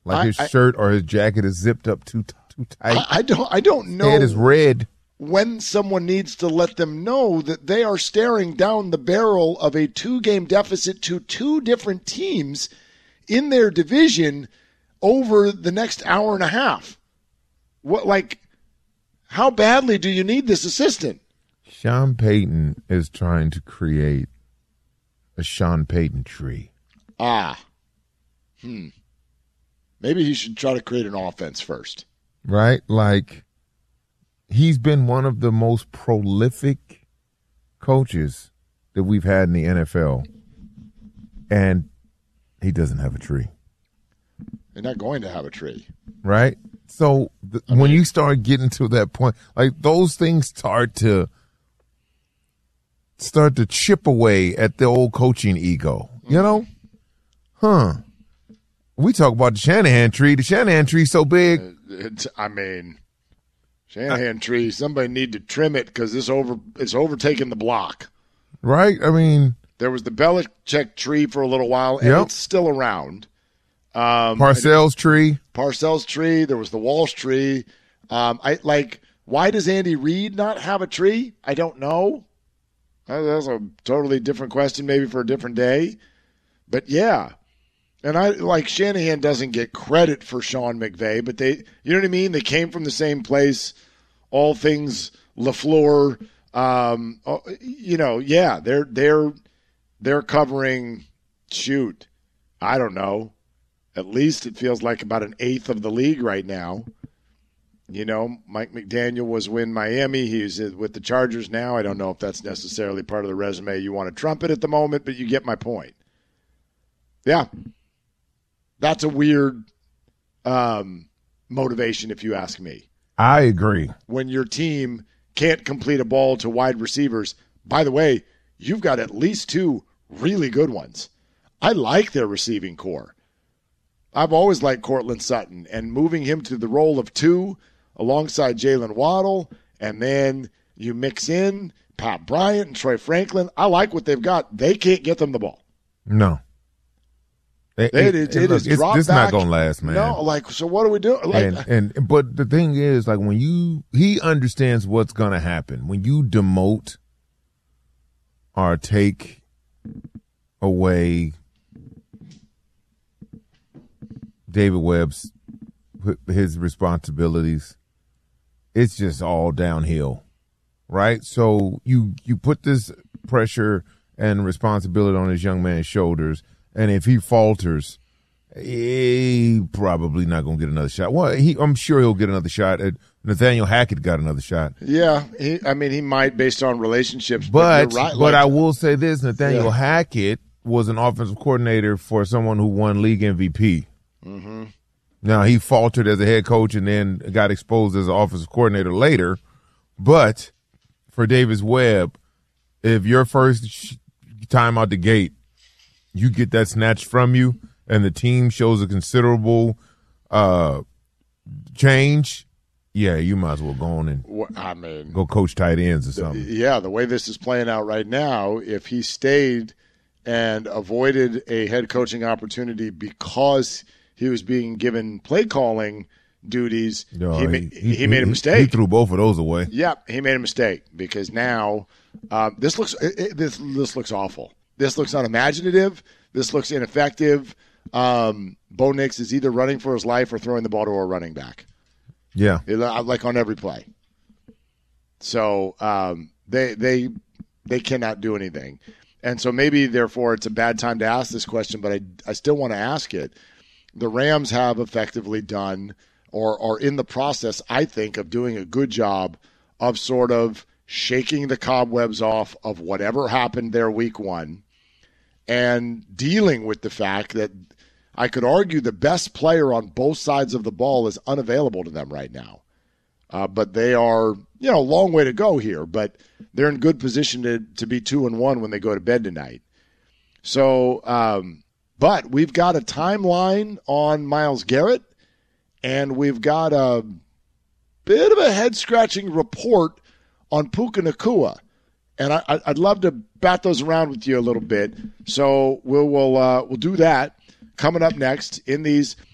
Like his shirt or his jacket is zipped up too tight. I don't know. Head is red. When someone needs to let them know that they are staring down the barrel of a 2-game deficit to 2 different teams in their division over the next hour and a half. How badly do you need this assistant? Sean Payton is trying to create a Sean Payton tree. Maybe he should try to create an offense first. Right? Like, he's been one of the most prolific coaches that we've had in the NFL, and he doesn't have a tree. They're not going to have a tree. Right? So when you start getting to that point, like those things start to chip away at the old coaching ego, you know? We talk about the Shanahan tree. The Shanahan tree's so big. Shanahan tree, somebody need to trim it because it's overtaking the block. Right? I mean, there was the Belichick tree for a little while, and it's still around. Parcells tree. There was the Walsh tree. Why does Andy Reid not have a tree? I don't know. That's a totally different question, maybe for a different day. But yeah. And Shanahan doesn't get credit for Sean McVay, but you know what I mean? They came from the same place, all things LaFleur. They're covering, I don't know. At least it feels like about an eighth of the league right now. You know, Mike McDaniel was in Miami. He's with the Chargers now. I don't know if that's necessarily part of the resume you want to trumpet at the moment, but you get my point. Yeah. That's a weird motivation, if you ask me. I agree. When your team can't complete a ball to wide receivers, by the way, you've got at least 2 really good ones. I like their receiving core. I've always liked Courtland Sutton, and moving him to the role of 2 alongside Jalen Waddle, and then you mix in Pat Bryant and Troy Franklin. I like what they've got. They can't get them the ball. No. It is drop this back. Not gonna last, man. No, so what do we do? But the thing is, like, when he understands what's gonna happen when you demote or take away David Webb's his responsibilities. It's just all downhill, right? So you put this pressure and responsibility on this young man's shoulders. And if he falters, he probably not going to get another shot. Well, I'm sure he'll get another shot. Nathaniel Hackett got another shot. Yeah, he might based on relationships. But you're right, I will say this: Nathaniel Hackett was an offensive coordinator for someone who won league MVP. Mm-hmm. Now, he faltered as a head coach and then got exposed as an offensive coordinator later. But for Davis Webb, if your first time out the gate, you get that snatched from you, and the team shows a considerable change, you might as well go on and go coach tight ends or something. Yeah, the way this is playing out right now, if he stayed and avoided a head coaching opportunity because he was being given play calling duties, he made a mistake. He threw both of those away. Yeah, he made a mistake because now this looks awful. This looks unimaginative. This looks ineffective. Bo Nix is either running for his life or throwing the ball to a running back. Yeah, like on every play. So they cannot do anything, and so maybe therefore it's a bad time to ask this question, but I still want to ask it. The Rams have effectively done or are in the process, I think, of doing a good job of sort of shaking the cobwebs off of whatever happened there week 1 and dealing with the fact that I could argue the best player on both sides of the ball is unavailable to them right now. But they are, a long way to go here, but they're in good position to be 2-1 when they go to bed tonight. So, but we've got a timeline on Myles Garrett, and we've got a bit of a head-scratching report on Puka Nacua. And I'd love to bat those around with you a little bit. So we'll do that coming up next in these